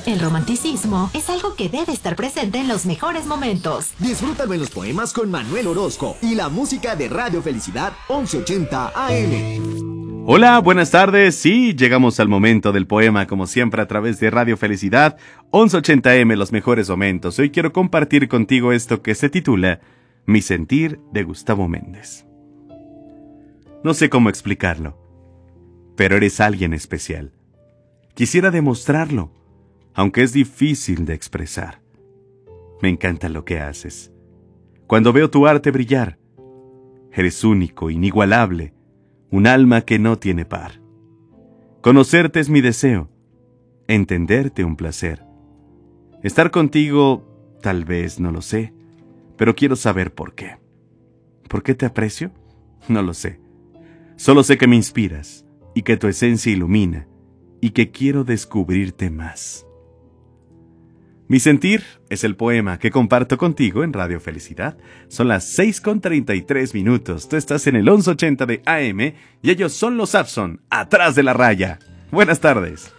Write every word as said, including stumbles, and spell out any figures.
El romanticismo es algo que debe estar presente en los mejores momentos. Disfrútalo en los poemas con Manuel Orozco y la música de Radio Felicidad once ochenta A M. Hola, buenas tardes. Sí, llegamos al momento del poema, como siempre, a través de Radio Felicidad once ochenta A M, los mejores momentos. Hoy quiero compartir contigo esto que se titula Mi sentir, de Gustavo Méndez. No sé cómo explicarlo, pero eres alguien especial. Quisiera demostrarlo, aunque es difícil de expresar. Me encanta lo que haces. Cuando veo tu arte brillar, eres único, inigualable, un alma que no tiene par. Conocerte es mi deseo, entenderte un placer. Estar contigo, tal vez no lo sé, pero quiero saber por qué. ¿Por qué te aprecio? No lo sé. Solo sé que me inspiras y que tu esencia ilumina y que quiero descubrirte más. Mi sentir es el poema que comparto contigo en Radio Felicidad. Son las seis con treinta y tres minutos. Tú estás en el once ochenta de A M y ellos son los Abson, atrás de la raya. Buenas tardes.